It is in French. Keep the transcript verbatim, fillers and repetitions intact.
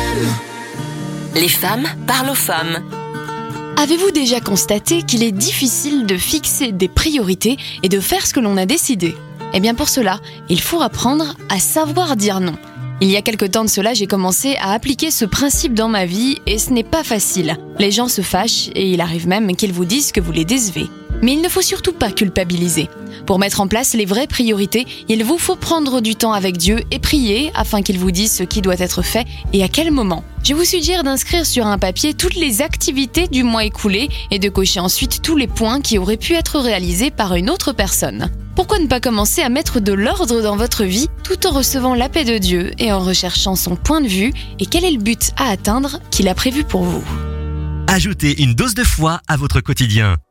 Les femmes parlent aux femmes. Avez-vous déjà constaté qu'il est difficile de fixer des priorités et de faire ce que l'on a décidé ? Eh bien pour cela, il faut apprendre à savoir dire non. Il y a quelque temps de cela, j'ai commencé à appliquer ce principe dans ma vie et ce n'est pas facile. Les gens se fâchent et il arrive même qu'ils vous disent que vous les décevez. Mais il ne faut surtout pas culpabiliser. Pour mettre en place les vraies priorités, il vous faut prendre du temps avec Dieu et prier afin qu'il vous dise ce qui doit être fait et à quel moment. Je vous suggère d'inscrire sur un papier toutes les activités du mois écoulé et de cocher ensuite tous les points qui auraient pu être réalisés par une autre personne. Pourquoi ne pas commencer à mettre de l'ordre dans votre vie tout en recevant la paix de Dieu et en recherchant son point de vue et quel est le but à atteindre qu'il a prévu pour vous ? Ajoutez une dose de foi à votre quotidien.